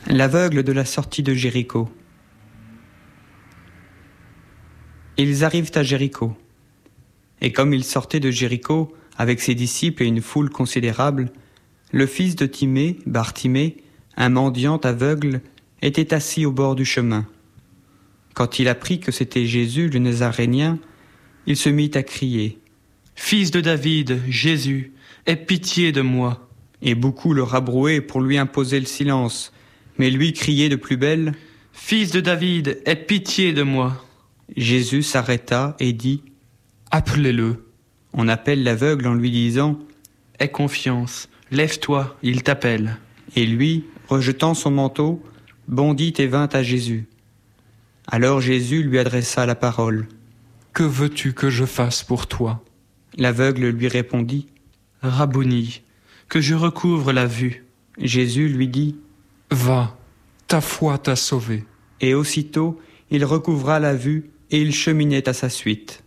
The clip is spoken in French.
L'aveugle de la sortie de Jéricho. Ils arrivent à Jéricho. Et comme ils sortaient de Jéricho avec ses disciples et une foule considérable, le fils de Timée, Bartimée, un mendiant aveugle, était assis au bord du chemin. Quand il apprit que c'était Jésus le Nazarénien, il se mit à crier : « Fils de David, Jésus, aie pitié de moi. » Et beaucoup le rabrouaient pour lui imposer le silence, mais lui criait de plus belle : « Fils de David, aie pitié de moi. » Jésus s'arrêta et dit : « Appelez-le. » On appelle l'aveugle en lui disant : « Aie confiance, lève-toi, il t'appelle. » Et lui, rejetant son manteau, bondit et vint à Jésus. Alors Jésus lui adressa la parole. « Que veux-tu que je fasse pour toi ?» L'aveugle lui répondit : « Rabboni, que je recouvre la vue. » Jésus lui dit : « Va, ta foi t'a sauvé. » Et aussitôt, il recouvra la vue et il cheminait à sa suite.